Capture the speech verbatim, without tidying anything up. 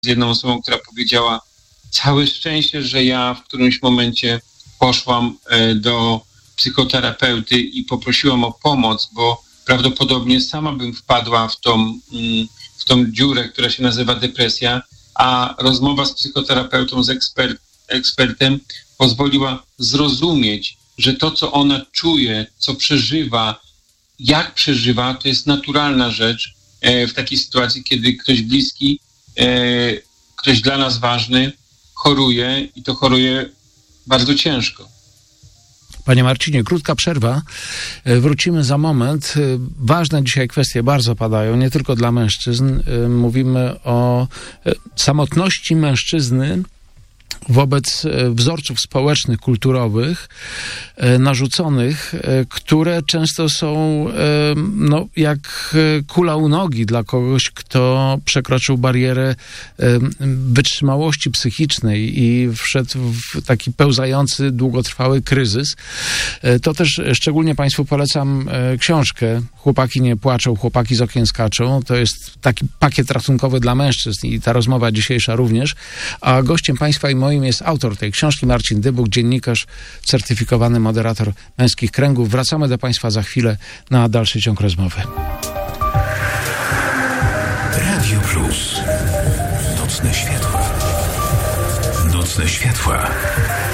z jedną osobą, która powiedziała: całe szczęście, że ja w którymś momencie poszłam do psychoterapeuty i poprosiłam o pomoc, bo prawdopodobnie sama bym wpadła w tą, w tą dziurę, która się nazywa depresja, a rozmowa z psychoterapeutą, z eksper, ekspertem pozwoliła zrozumieć, że to, co ona czuje, co przeżywa, jak przeżywa, to jest naturalna rzecz w takiej sytuacji, kiedy ktoś bliski, ktoś dla nas ważny choruje i to choruje bardzo ciężko. Panie Marcinie, krótka przerwa. Wrócimy za moment. Ważne dzisiaj kwestie bardzo padają, nie tylko dla mężczyzn. Mówimy o samotności mężczyzny wobec wzorców społecznych, kulturowych, narzuconych, które często są no, jak kula u nogi dla kogoś, kto przekroczył barierę wytrzymałości psychicznej i wszedł w taki pełzający, długotrwały kryzys. To też szczególnie Państwu polecam książkę Chłopaki nie płaczą, chłopaki z okien skaczą. To jest taki pakiet ratunkowy dla mężczyzn i ta rozmowa dzisiejsza również. A gościem Państwa i moim jest autor tej książki, Marcin Dybuch, dziennikarz, certyfikowany moderator Męskich Kręgów. Wracamy do Państwa za chwilę na dalszy ciąg rozmowy. Radio Plus. Nocne światła. Nocne światła.